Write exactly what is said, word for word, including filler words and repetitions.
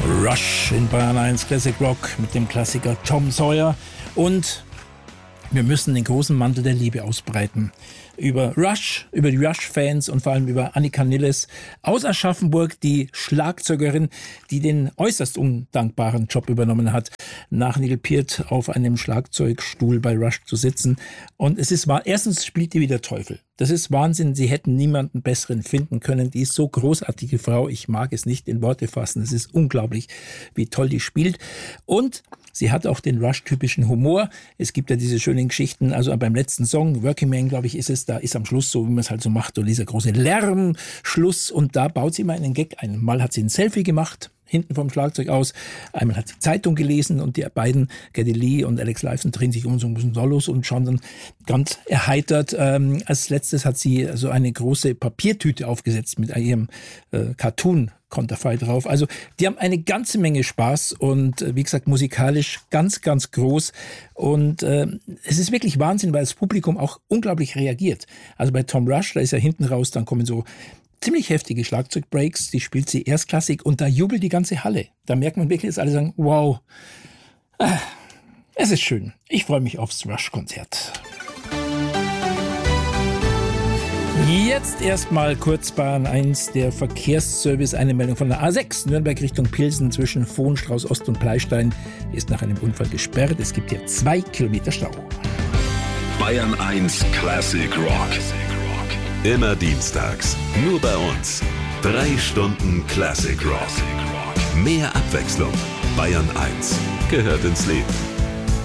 Rush in Bayern eins Classic Rock mit dem Klassiker Tom Sawyer. Und wir müssen den großen Mantel der Liebe ausbreiten. Über Rush, über die Rush-Fans und vor allem über Annika Nilles aus Aschaffenburg, die Schlagzeugerin, die den äußerst undankbaren Job übernommen hat, nach Neil Peart auf einem Schlagzeugstuhl bei Rush zu sitzen. Und es ist wahr, erstens spielt die wie der Teufel. Das ist Wahnsinn. Sie hätten niemanden besseren finden können. Die ist so großartige Frau. Ich mag es nicht in Worte fassen. Es ist unglaublich, wie toll die spielt. Und sie hat auch den Rush-typischen Humor. Es gibt ja diese schönen Geschichten, also beim letzten Song, Working Man, glaube ich, ist es, da ist am Schluss so, wie man es halt so macht, oder dieser große Lärmschluss, und da baut sie mal einen Gag ein. Mal hat sie ein Selfie gemacht, hinten vom Schlagzeug aus. Einmal hat sie Zeitung gelesen und die beiden, Geddy Lee und Alex Lifeson, drehen sich um so ein bisschen Solos und schauen dann ganz erheitert. Ähm, als letztes hat sie so eine große Papiertüte aufgesetzt mit ihrem äh, Cartoon Konterfei drauf. Also die haben eine ganze Menge Spaß und äh, wie gesagt musikalisch ganz, ganz groß, und äh, es ist wirklich Wahnsinn, weil das Publikum auch unglaublich reagiert. Also bei Tom Rush, da ist ja hinten raus, dann kommen so ziemlich heftige Schlagzeugbreaks, die spielt sie erstklassig und da jubelt die ganze Halle. Da merkt man wirklich, dass alle sagen, wow, ah, es ist schön. Ich freue mich aufs Rush-Konzert. Jetzt erstmal kurz Bayern eins, der Verkehrsservice. Eine Meldung von der A sechs, Nürnberg Richtung Pilsen zwischen Vohnstrauß Ost und Pleistein ist nach einem Unfall gesperrt. Es gibt hier zwei Kilometer Stau. Bayern eins Classic Rock. Immer dienstags, nur bei uns. Drei Stunden Classic Rock. Mehr Abwechslung. Bayern eins gehört ins Leben.